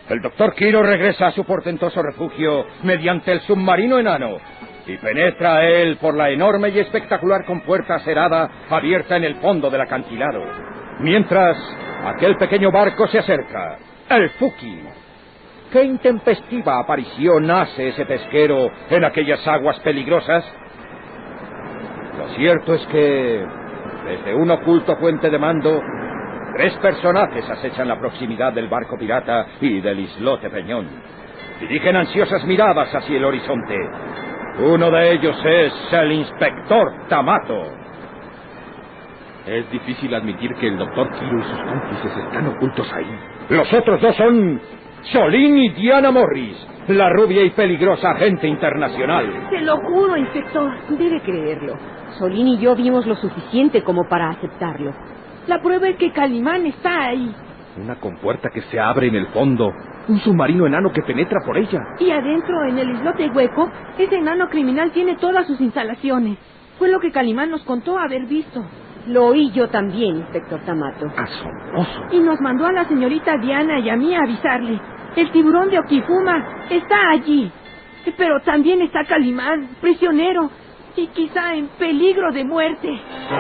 El doctor Quiro regresa a su portentoso refugio mediante el submarino enano y penetra a él por la enorme y espectacular compuerta acerada abierta en el fondo del acantilado. Mientras, aquel pequeño barco se acerca, el Fuki. ¿Qué intempestiva aparición hace ese pesquero en aquellas aguas peligrosas? Lo cierto es que, desde un oculto puente de mando, 3 personajes acechan la proximidad del barco pirata y del islote Peñón. Dirigen ansiosas miradas hacia el horizonte. Uno de ellos es el inspector Tamato. Es difícil admitir que el doctor Quiro y sus cómplices están ocultos ahí. Los otros dos son Solín y Diana Morris, la rubia y peligrosa agente internacional. Se lo juro, inspector. Debe creerlo. Solín y yo vimos lo suficiente como para aceptarlo. La prueba es que Calimán está ahí. Una compuerta que se abre en el fondo. Un submarino enano que penetra por ella. Y adentro, en el islote hueco, ese enano criminal tiene todas sus instalaciones. Fue lo que Calimán nos contó haber visto. Lo oí yo también, inspector Tamato. Asombroso. Y nos mandó a la señorita Diana y a mí a avisarle. El tiburón de Okifuma está allí. Pero también está Calimán, prisionero, y quizá en peligro de muerte.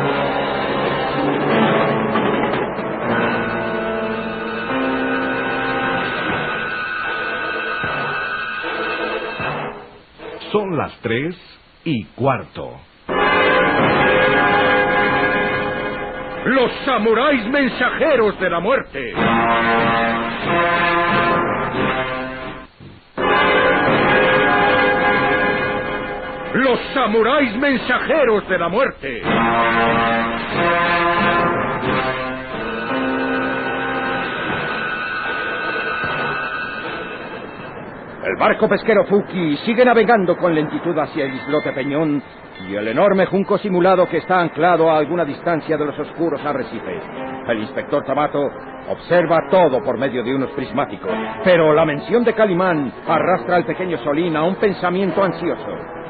Son las 3:15. ¡Los samuráis mensajeros de la muerte! ¡Los samuráis mensajeros de la muerte! El barco pesquero Fuki sigue navegando con lentitud hacia el islote Peñón y el enorme junco simulado que está anclado a alguna distancia de los oscuros arrecifes. El inspector Tamato observa todo por medio de unos prismáticos, pero la mención de Calimán arrastra al pequeño Solín a un pensamiento ansioso.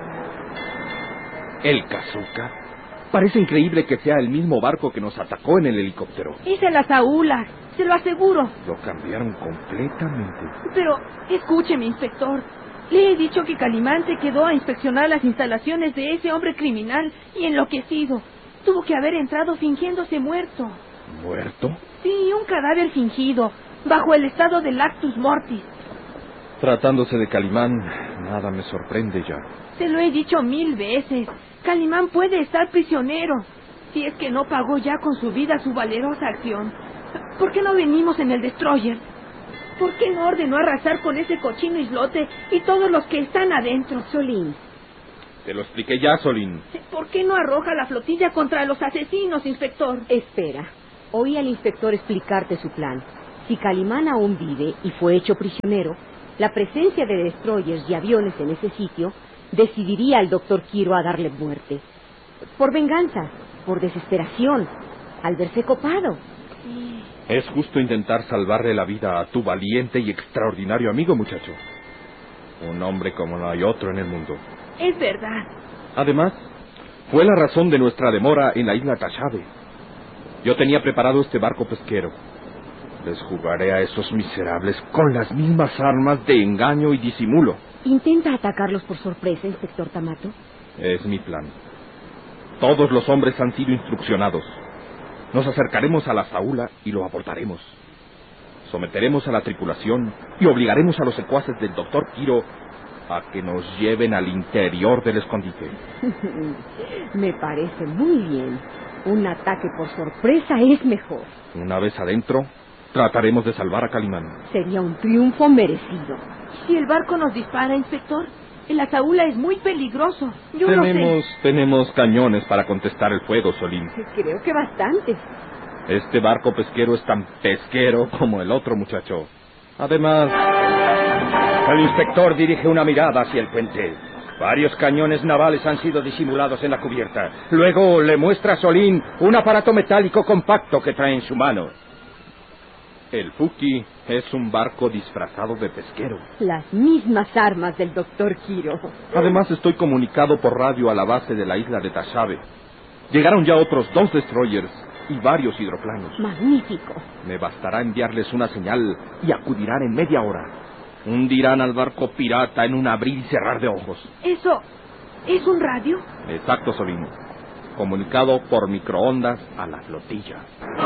¿El Kazuka? Parece increíble que sea el mismo barco que nos atacó en el helicóptero. Es el Asaúla, se lo aseguro. Lo cambiaron completamente. Pero, escúcheme, inspector. Le he dicho que Calimán se quedó a inspeccionar las instalaciones de ese hombre criminal y enloquecido. Tuvo que haber entrado fingiéndose muerto. ¿Muerto? Sí, un cadáver fingido, bajo el estado de lactus mortis. Tratándose de Calimán, nada me sorprende ya. Se lo he dicho 1000 veces. Calimán puede estar prisionero, si es que no pagó ya con su vida su valerosa acción. ¿Por qué no venimos en el destroyer? ¿Por qué no ordenó arrasar con ese cochino islote y todos los que están adentro? Solín. Te lo expliqué ya, Solín. ¿Por qué no arroja la flotilla contra los asesinos, inspector? Espera. Oí al inspector explicarte su plan. Si Calimán aún vive y fue hecho prisionero, la presencia de destroyers y aviones en ese sitio decidiría al doctor Quiro a darle muerte. Por venganza, por desesperación, al verse copado. Es justo intentar salvarle la vida a tu valiente y extraordinario amigo, muchacho. Un hombre como no hay otro en el mundo. Es verdad. Además, fue la razón de nuestra demora en la isla Tashabe. Yo tenía preparado este barco pesquero. Les jugaré a esos miserables con las mismas armas de engaño y disimulo. ¿Intenta atacarlos por sorpresa, inspector Tamato? Es mi plan. Todos los hombres han sido instruccionados. Nos acercaremos a la Saúla y lo abordaremos. Someteremos a la tripulación y obligaremos a los secuaces del doctor Quiro a que nos lleven al interior del escondite. Me parece muy bien. Un ataque por sorpresa es mejor. Una vez adentro, trataremos de salvar a Calimán. Sería un triunfo merecido. Si el barco nos dispara, inspector, el Asaúla es muy peligroso. Yo lo sé. Tenemos cañones para contestar el fuego, Solín. Creo que bastantes. Este barco pesquero es tan pesquero como el otro, muchacho. Además, el inspector dirige una mirada hacia el puente. Varios cañones navales han sido disimulados en la cubierta. Luego le muestra a Solín un aparato metálico compacto que trae en su mano. El Fuki es un barco disfrazado de pesquero. Las mismas armas del doctor Quiro. Además, estoy comunicado por radio a la base de la isla de Tashabe. Llegaron ya otros 2 destroyers y varios hidroplanos. Magnífico. Me bastará enviarles una señal y acudirán en media hora. Hundirán al barco pirata en un abrir y cerrar de ojos. ¿Eso es un radio? Exacto, Solín. Comunicado por microondas a la flotilla.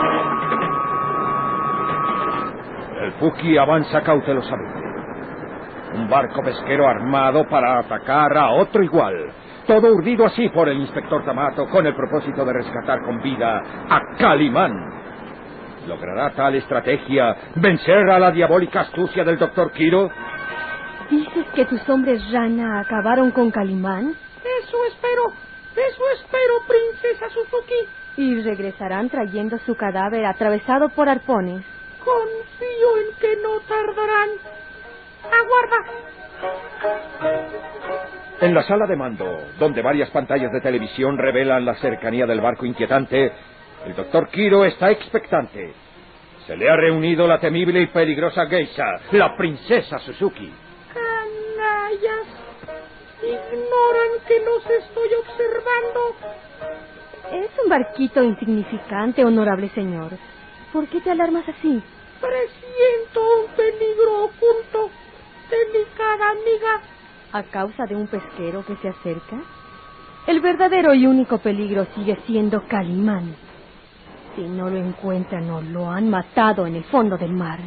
El Fuki avanza cautelosamente. Un barco pesquero armado para atacar a otro igual. Todo urdido así por el inspector Tamato con el propósito de rescatar con vida a Calimán. ¿Logrará tal estrategia vencer a la diabólica astucia del Dr. Quiro? ¿Dices que tus hombres rana acabaron con Calimán? Eso espero, princesa Suzuki. Y regresarán trayendo su cadáver atravesado por arpones. Confío en que no tardarán. Aguarda. En la sala de mando, donde varias pantallas de televisión revelan la cercanía del barco inquietante, el Dr. Quiro está expectante. Se le ha reunido la temible y peligrosa geisha, la princesa Suzuki. Canallas, ignoran que los estoy observando. Es un barquito insignificante, honorable señor. ¿Por qué te alarmas así? Presiento un peligro oculto, delicada amiga. ¿A causa de un pesquero que se acerca? El verdadero y único peligro sigue siendo Calimán. Si no lo encuentran o lo han matado en el fondo del mar.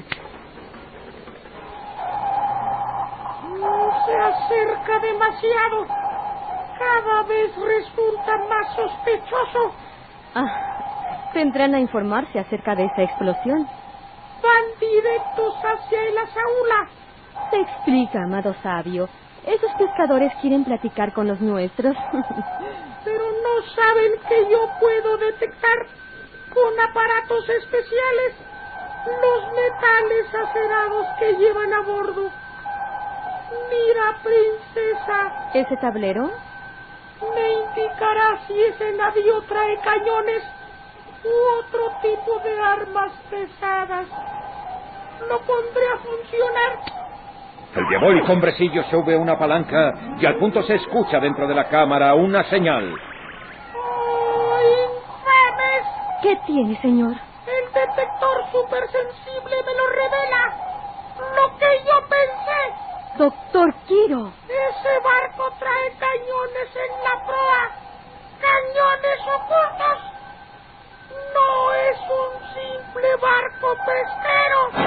Se acerca demasiado. Cada vez resulta más sospechoso. Vendrán a informarse acerca de esa explosión. Van directos hacia el Asaula. Se explica, amado sabio. Esos pescadores quieren platicar con los nuestros. Pero no saben que yo puedo detectar con aparatos especiales los metales acerados que llevan a bordo. Mira, princesa. ¿Ese tablero? Me indicará si ese navío trae cañones u otro tipo de armas pesadas. Lo pondré a funcionar. El diabólico hombrecillo sube una palanca y al punto se escucha dentro de la cámara una señal. ¡Oh, infames! ¿Qué tiene, señor? El detector supersensible me lo revela. Lo que yo pensé. Doctor Quiro. Ese barco trae cañones en la proa. Cañones ocultos. No es un simple barco pesquero.